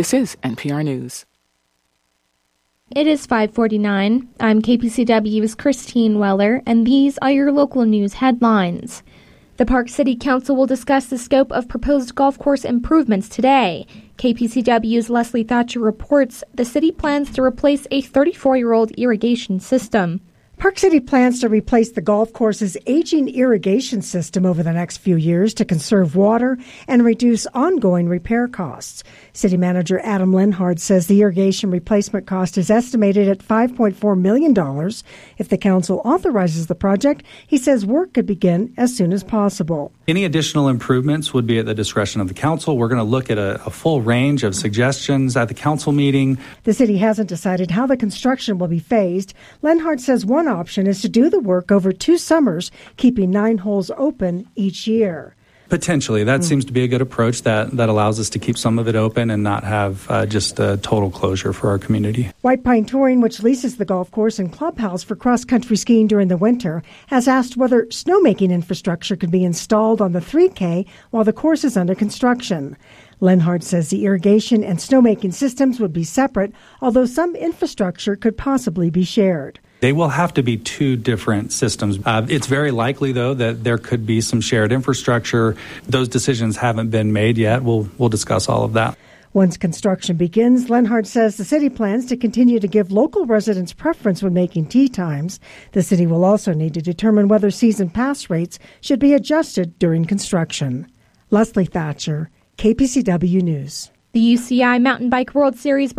This is NPR News. It is 5:49. I'm KPCW's Christine Weller, and these are your local news headlines. The Park City Council will discuss the scope of proposed golf course improvements today. KPCW's Leslie Thatcher reports the city plans to replace a 34-year-old irrigation system. Park City plans to replace the golf course's aging irrigation system over the next few years to conserve water and reduce ongoing repair costs. City Manager Adam Lenhard says the irrigation replacement cost is estimated at $5.4 million. If the council authorizes the project, he says work could begin as soon as possible. Any additional improvements would be at the discretion of the council. We're going to look at a full range of suggestions at the council meeting. The city hasn't decided how the construction will be phased. Lenhard says one option is to do the work over 2 summers, keeping 9 holes open each year. Potentially. That seems to be a good approach that allows us to keep some of it open and not have just a total closure for our community. White Pine Touring, which leases the golf course and clubhouse for cross-country skiing during the winter, has asked whether snowmaking infrastructure could be installed on the 3K while the course is under construction. Lenhard says the irrigation and snowmaking systems would be separate, although some infrastructure could possibly be shared. They will have to be 2 different systems. It's very likely, though, that there could be some shared infrastructure. Those decisions haven't been made yet. We'll discuss all of that. Once construction begins, Lenhard says the city plans to continue to give local residents preference when making tee times. The city will also need to determine whether season pass rates should be adjusted during construction. Leslie Thatcher, KPCW News. The UCI Mountain Bike World Series